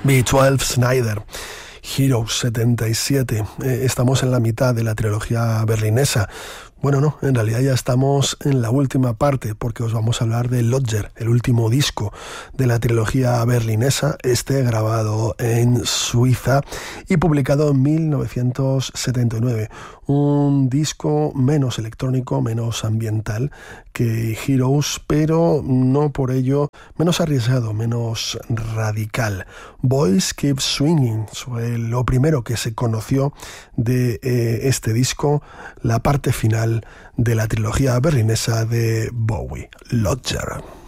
B12 Schneider, Heroes 77. Estamos en la mitad de la trilogía berlinesa. Bueno, no, en realidad ya estamos en la última parte, porque os vamos a hablar de Lodger, el último disco de la trilogía berlinesa, grabado en Suiza y publicado en 1979. Un disco menos electrónico, menos ambiental que Heroes, pero no por ello menos arriesgado, menos radical. Boys Keep Swinging fue lo primero que se conoció de este disco, la parte final de la trilogía berlinesa de Bowie, Lodger.